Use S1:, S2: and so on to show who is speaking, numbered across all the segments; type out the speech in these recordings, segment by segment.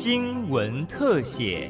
S1: 新闻特写。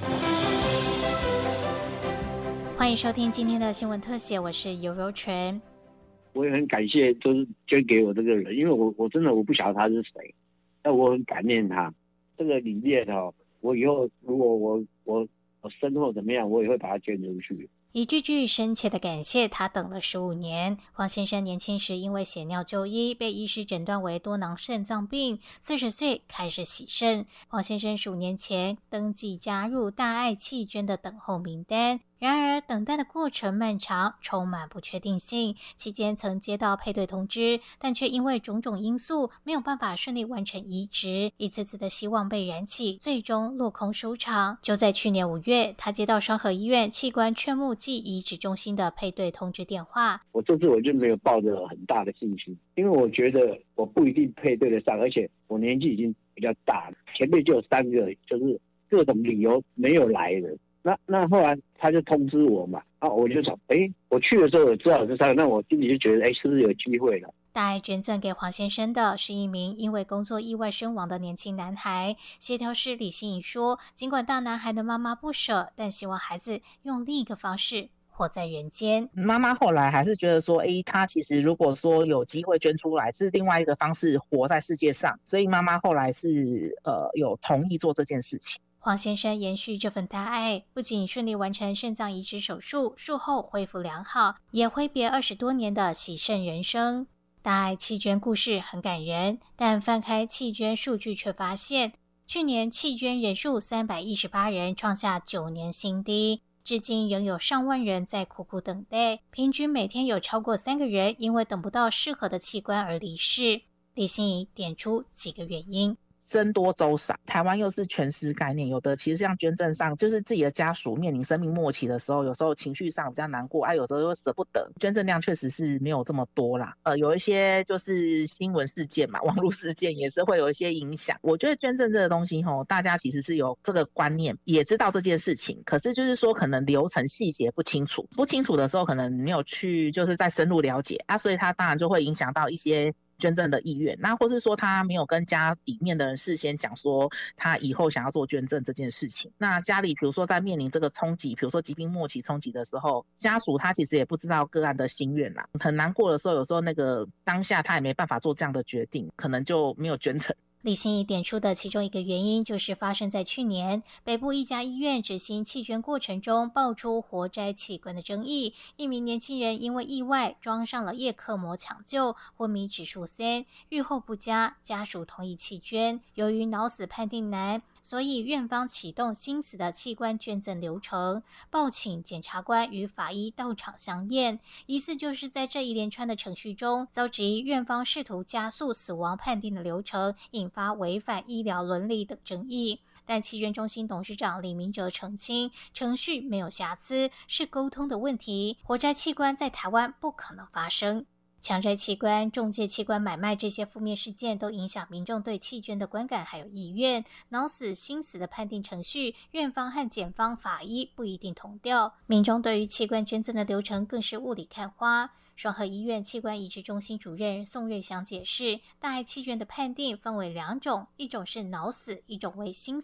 S2: 欢迎收听今天的新闻特写，我是尤柔纯。
S3: 我也很感谢，就是捐给我这个人，因为我真的我不晓得他是谁，但我很感念他。这个理念我以后如果我身后怎么样，我也会把它捐出去。
S2: 一句句深切的感谢，他等了15年。黄先生年轻时因为血尿就医，被医师诊断为多囊肾脏病，40岁开始洗肾。黄先生15年前登记加入大爱弃捐的等候名单。然而，等待的过程漫长，充满不确定性。期间曾接到配对通知，但却因为种种因素没有办法顺利完成移植，一次次的希望被燃起，最终落空收场。就在去年5月，他接到双和医院器官劝募暨移植中心的配对通知电话。
S3: 我这次我就没有抱着很大的信心，因为我觉得我不一定配对得上，而且我年纪已经比较大了，前面就有3个，就是各种理由没有来的。那后来他就通知我嘛，我就想，我去的时候我知道这3个，那我心里就觉得，是不是有机会了？
S2: 大爱捐赠给黄先生的是一名因为工作意外身亡的年轻男孩。协调师李心怡说，尽管大男孩的妈妈不舍，但希望孩子用另一个方式活在人间。
S4: 妈妈后来还是觉得说，他其实如果说有机会捐出来，是另外一个方式活在世界上，所以妈妈后来是有同意做这件事情。
S2: 黄先生延续这份大爱，不仅顺利完成肾脏移植手术，术后恢复良好，也挥别20多年的洗肾人生。大爱弃捐故事很感人，但翻开弃捐数据却发现，去年弃捐人数318人，创下9年新低。至今仍有上万人在苦苦等待，平均每天有超过3个人因为等不到适合的器官而离世。李心怡点出几个原因。
S4: 僧多粥少，台湾又是全尸概念，有的其实像捐赠上，就是自己的家属面临生命末期的时候，有时候情绪上比较难过，有的又舍不得，捐赠量确实是没有这么多啦。有一些就是新闻事件嘛，网络事件也是会有一些影响。我觉得捐赠这个东西大家其实是有这个观念，也知道这件事情，可是就是说可能流程细节不清楚的时候，可能没有去就是再深入了解所以它当然就会影响到一些捐赠的意愿，那或是说他没有跟家里面的人事先讲说他以后想要做捐赠这件事情，那家里比如说在面临这个冲击，比如说疾病末期冲击的时候，家属他其实也不知道个案的心愿啦，很难过的时候，有时候那个当下他也没办法做这样的决定，可能就没有捐成。
S2: 李心怡点出的其中一个原因，就是发生在去年北部一家医院执行弃捐过程中爆出活摘器官的争议。一名年轻人因为意外装上了叶克膜抢救，昏迷指数3，预后不佳，家属同意弃捐。由于脑死判定难，所以院方启动新死的器官捐赠流程，报请检察官与法医到场相验。疑似就是在这一连串的程序中，遭质疑院方试图加速死亡判定的流程，引发违反医疗伦理等争议。但弃捐中心董事长李明哲澄清，程序没有瑕疵，是沟通的问题。活摘器官在台湾不可能发生。强摘器官、中介器官买卖这些负面事件都影响民众对弃捐的观感还有意愿。脑死、心死的判定程序，院方和检方、法医不一定同调。民众对于器官捐赠的流程更是雾里看花。双和医院器官移植中心主任宋瑞祥解释，大爱弃捐的判定分为2种，一种是脑死，一种为心死。